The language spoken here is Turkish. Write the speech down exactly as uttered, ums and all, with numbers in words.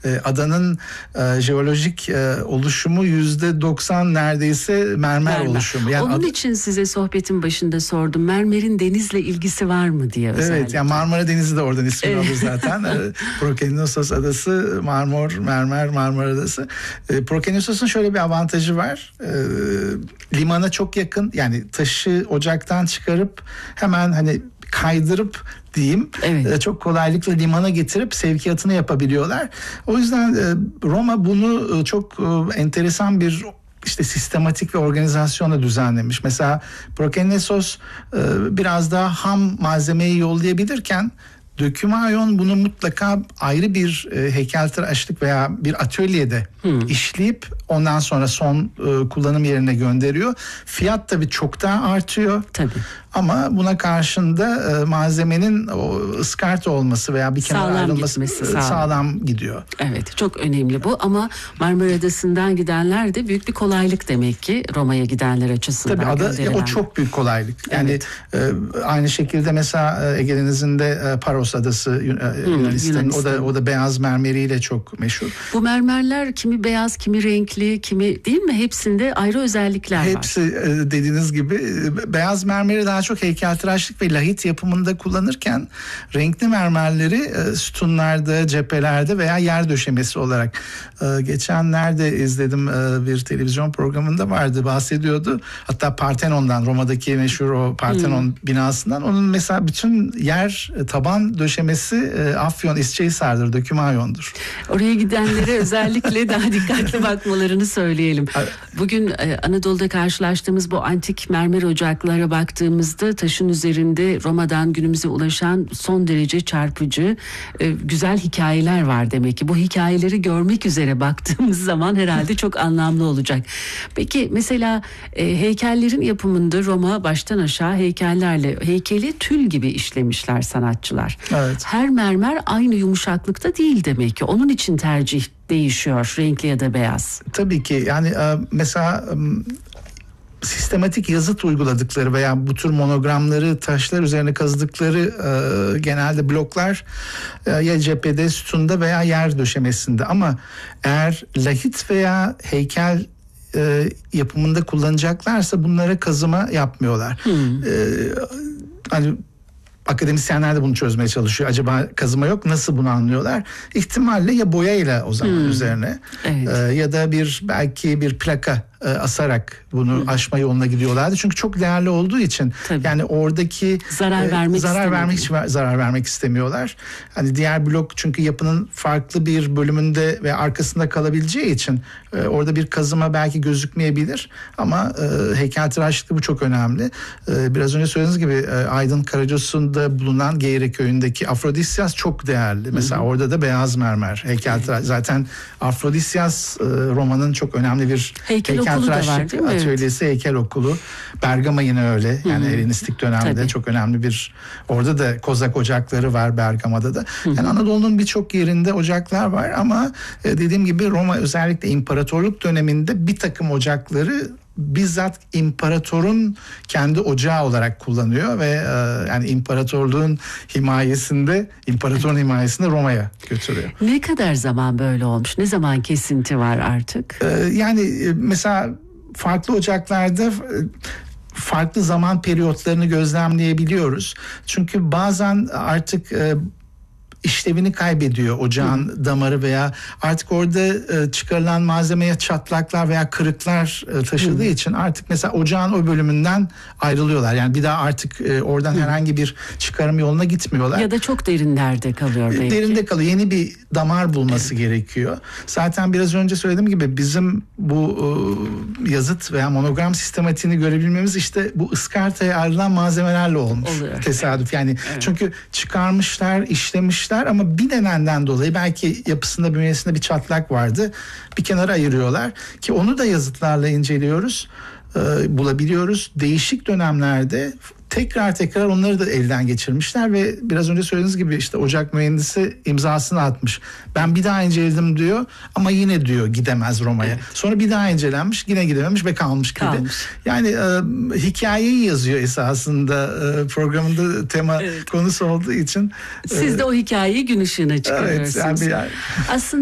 e, adanın e, jeolojik e, oluşumu yüzde doksan neredeyse mermer, mermer. oluşumu. Yani onun ad- için size sohbetin başında sordum. Mermerin denizle ilgisi var mı diye özellikle. Evet, yani Marmara Denizi de oradan ismini alır zaten. Prokenyossos Adası, Marmor, Mermer, Marmara Adası. E, Prokenyossos'un şöyle bir avantajı var. E, limana çok yakın, yani taşı ocaktan çıkarıp hemen hani kaydırıp diyeyim, evet. çok kolaylıkla limana getirip sevkiyatını yapabiliyorlar. O yüzden Roma bunu çok enteresan bir işte sistematik ve organizasyonla düzenlemiş. Mesela Prokennesos biraz daha ham malzemeyi yollayabilirken Dökümayon bunu mutlaka ayrı bir e, heykeltıraşlık veya bir atölyede hmm. işleyip ondan sonra son e, kullanım yerine gönderiyor. Fiyat tabii çok daha artıyor. Tabii. Ama buna karşında e, malzemenin o ıskarta olması veya bir kenara ayrılması e, sağlam. sağlam gidiyor. Evet, çok önemli bu ama Marmara Adası'ndan gidenler de büyük bir kolaylık demek ki Roma'ya gidenler açısından. Tabii ada, ya, o çok büyük kolaylık. Yani evet. e, aynı şekilde mesela Ege Denizi'nde e, Paros Adası e, hmm, Yunanistan'ın Yunanistan. o da o da beyaz mermeriyle çok meşhur. Bu mermerler kimi beyaz, kimi renkli, kimi değil mi? Hepsinde ayrı özellikler var. Hepsi e, dediğiniz gibi e, beyaz mermeri daha çok heykeltıraşlık ve lahit yapımında kullanırken renkli mermerleri e, sütunlarda, cephelerde veya yer döşemesi olarak e, geçenlerde izledim, e, bir televizyon programında vardı, bahsediyordu. Hatta Partenon'dan, Roma'daki meşhur o Partenon hmm. binasından, onun mesela bütün yer taban döşemesi e, Afyon İsçehisar'dır, Dökümayon'dur. Oraya gidenlere özellikle daha dikkatli bakmalarını söyleyelim. Bugün e, Anadolu'da karşılaştığımız bu antik mermer ocaklara baktığımızda taşın üzerinde Roma'dan günümüze ulaşan son derece çarpıcı, e, güzel hikayeler var demek ki. Bu hikayeleri görmek üzere baktığımız zaman herhalde çok anlamlı olacak. Peki mesela e, heykellerin yapımında Roma baştan aşağı heykellerle, heykeli tül gibi işlemişler sanatçılar. Evet. Her mermer aynı yumuşaklıkta değil demek ki. Onun için tercih değişiyor, renkli ya da beyaz. Tabii ki yani mesela sistematik yazıt uyguladıkları veya bu tür monogramları taşlar üzerine kazıdıkları e, genelde bloklar e, ya cephede, sütunda veya yer döşemesinde, ama eğer lahit veya heykel e, yapımında kullanacaklarsa bunlara kazıma yapmıyorlar. Hmm. E, hani akademisyenler de bunu çözmeye çalışıyor. Acaba kazıma yok, nasıl bunu anlıyorlar? İhtimalle ya boyayla o zaman hmm. üzerine evet. e, ya da bir belki bir plaka e, asarak bunu hmm. aşma yoluna gidiyorlardı. Çünkü çok değerli olduğu için. Tabii. Yani oradaki zarar vermek e, zarar vermek için zarar vermek istemiyorlar. Hani diğer blok çünkü yapının farklı bir bölümünde ve arkasında kalabileceği için e, orada bir kazıma belki gözükmeyebilir, ama e, heykeltıraşlıkta bu çok önemli. E, biraz önce söylediğiniz gibi e, Aydın Karacasu'nda bulunan Geyre köyündeki Afrodisyas çok değerli. Mesela hı hı. orada da beyaz mermer heykeltıraş. Evet. Zaten Afrodisyas e, Roma'nın çok önemli bir heykel heykeltıraşlık atölyesi, evet. heykel okulu. Bergama yine öyle. Yani Helenistik dönemde Tabii. çok önemli bir, orada da Kozak ocakları var Bergama'da da. Hı hı. Yani Anadolu'nun birçok yerinde ocaklar var, ama e, dediğim gibi Roma özellikle imparatorluk döneminde bir takım ocakları bizzat imparatorun kendi ocağı olarak kullanıyor ve e, yani imparatorluğun himayesinde, imparatorun himayesinde Roma'ya götürüyor. Ne kadar zaman böyle olmuş? Ne zaman kesinti var artık? E, yani e, mesela farklı ocaklarda e, farklı zaman periyotlarını gözlemleyebiliyoruz. Çünkü bazen artık e, işlevini kaybediyor ocağın Hı. damarı veya artık orada e, çıkarılan malzemeye çatlaklar veya kırıklar e, taşıdığı Hı. için artık mesela ocağın o bölümünden ayrılıyorlar. Yani bir daha artık e, oradan Hı. herhangi bir çıkarım yoluna gitmiyorlar. Ya da çok derinlerde kalıyor belki. Derinde kalıyor. Yeni bir damar bulması evet. gerekiyor. Zaten biraz önce söylediğim gibi bizim bu e, yazıt veya monogram sistematiğini görebilmemiz işte bu ıskartaya ayrılan malzemelerle olmuş. Oluyor. Tesadüf yani. Evet. Çünkü çıkarmışlar, işlemişler, ama bir nedenden dolayı belki yapısında, bünyesinde bir çatlak vardı. Bir kenara ayırıyorlar ki onu da yazıtlarla inceliyoruz, e, bulabiliyoruz. Değişik dönemlerde tekrar tekrar onları da elden geçirmişler ve biraz önce söylediğiniz gibi işte ocak mühendisi imzasını atmış. Ben bir daha inceledim diyor, ama yine diyor gidemez Roma'ya. Evet. Sonra bir daha incelenmiş, yine gidememiş ve kalmış gibi. Kalmış. Yani e, hikayeyi yazıyor esasında, e, programında tema evet. konusu olduğu için. Siz e, de o hikayeyi gün ışığına çıkarıyorsunuz. Evet. Yani, yani. Aslında